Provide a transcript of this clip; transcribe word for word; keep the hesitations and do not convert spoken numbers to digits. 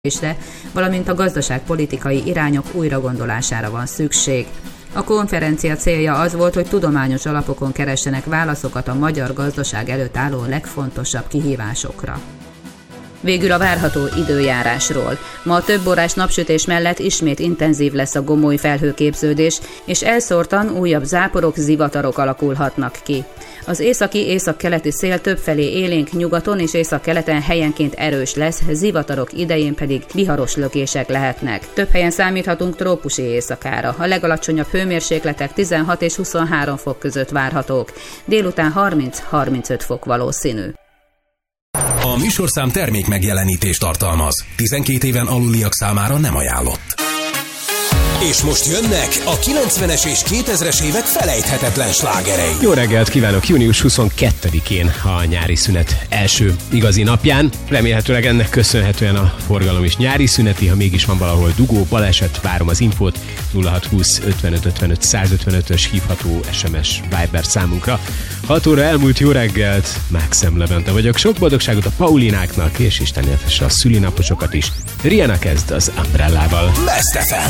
valamint a gazdaságpolitikai irányok újragondolására van szükség. A konferencia célja az volt, hogy tudományos alapokon keressenek válaszokat a magyar gazdaság előtt álló legfontosabb kihívásokra. Végül a várható időjárásról. Ma a több órás napsütés mellett ismét intenzív lesz a gomoly felhőképződés, és elszórtan újabb záporok, zivatarok alakulhatnak ki. Az északi északkeleti szél többfelé élénk nyugaton és északkeleten helyenként erős lesz, zivatarok idején pedig viharos lökések lehetnek. Több helyen számíthatunk trópusi éjszakára. A legalacsonyabb hőmérsékletek tizenhat és huszonhárom fok között várhatók. Délután harminc-harmincöt fok valószínű. A műsorszám termék megjelenítést tartalmaz. tizenkét éven aluliak számára nem ajánlott. És most jönnek a kilencvenes és kétezres évek felejthetetlen slágerei. Jó reggelt kívánok! június huszonkettedikén a nyári szünet első igazi napján. Remélhetőleg ennek köszönhetően a forgalom is nyári szüneti, ha mégis van valahol dugó, baleset, várom az infót. nulla hat húsz ötvenöt ötvenöt százötvenötös hívható es em es Viber számunkra. hat óra elmúlt, jó reggelt, Mákszem Levente vagyok. Sok boldogságot a Paulináknak, és Isten éltesse a szülinaposokat is. Rihanna kezd az Umbrellával. Best ef em.